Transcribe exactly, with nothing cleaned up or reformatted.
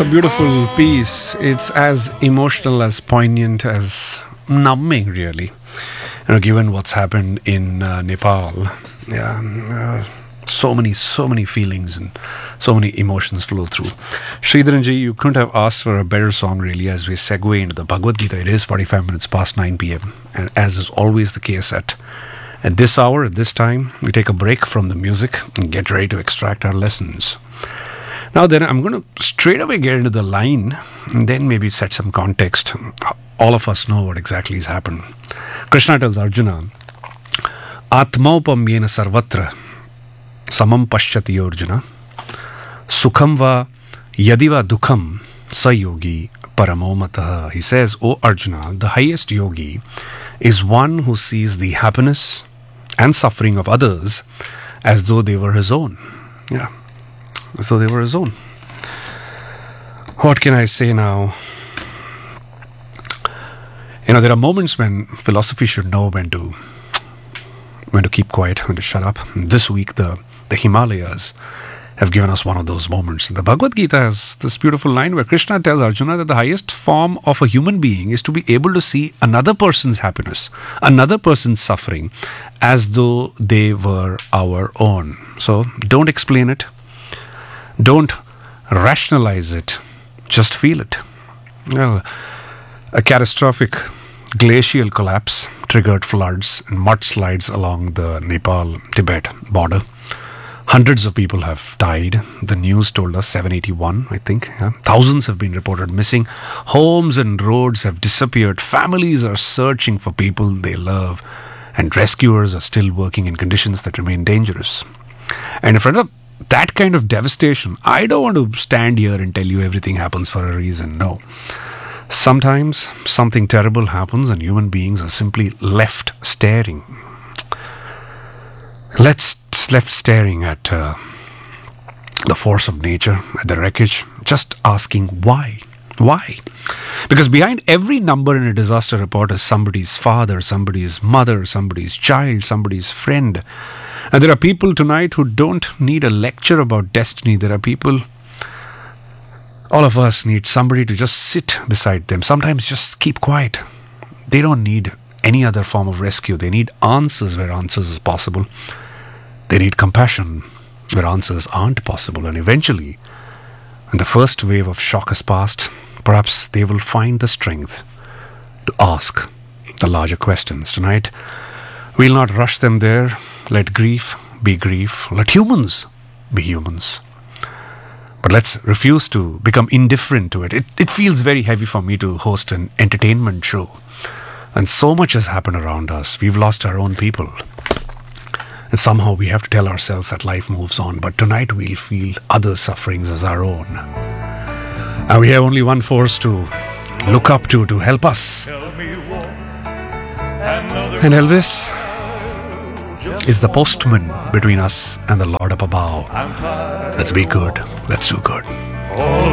A beautiful piece. It's as emotional, as poignant, as numbing, really. You know, given what's happened in uh, Nepal, yeah, uh, so many, so many feelings and so many emotions flow through. Sridharanji, you couldn't have asked for a better song, really, as we segue into the Bhagavad Gita. It is forty-five minutes past nine p.m. And as is always the case at at this hour, at this time, we take a break from the music and get ready to extract our lessons. Now then, I'm going to straight away get into the line and then maybe set some context. All of us know what exactly has happened. Krishna tells Arjuna, Atmaupam yena sarvatra samam pashyati Arjuna sukham va yadiva dukham sayogi paramo mataha. He says, O Arjuna, the highest yogi is one who sees the happiness and suffering of others as though they were his own. Yeah. So they were his own. What can I say now? You know, there are moments when philosophy should know when to when to keep quiet, when to shut up. This week, the, the Himalayas have given us one of those moments. The Bhagavad Gita has this beautiful line where Krishna tells Arjuna that the highest form of a human being is to be able to see another person's happiness, another person's suffering, as though they were our own. So don't explain it. Don't rationalize it, just feel it. Well, a catastrophic glacial collapse triggered floods and mudslides along the Nepal-Tibet border. Hundreds of people have died. The news told us seven hundred eighty-one, I think. Yeah. Thousands have been reported missing. Homes and roads have disappeared. Families are searching for people they love. And rescuers are still working in conditions that remain dangerous. And in front of that kind of devastation, I don't want to stand here and tell you everything happens for a reason. No. Sometimes something terrible happens and human beings are simply left staring. Let's left staring at uh, the force of nature, at the wreckage, just asking why? Why? Because behind every number in a disaster report is somebody's father, somebody's mother, somebody's child, somebody's friend. And there are people tonight who don't need a lecture about destiny. There are people, all of us need somebody to just sit beside them. Sometimes just keep quiet. They don't need any other form of rescue. They need answers where answers is possible. They need compassion where answers aren't possible. And eventually, when the first wave of shock has passed, perhaps they will find the strength to ask the larger questions. Tonight, we'll not rush them there. Let grief be grief. Let humans be humans. But let's refuse to become indifferent to it. It, it feels very heavy for me to host an entertainment show. And so much has happened around us. We've lost our own people. And somehow we have to tell ourselves that life moves on. But tonight we'll feel others' sufferings as our own. And we have only one force to look up to, to help us. And Elvis is the postman between us and the Lord up above. Let's be good. Let's do good.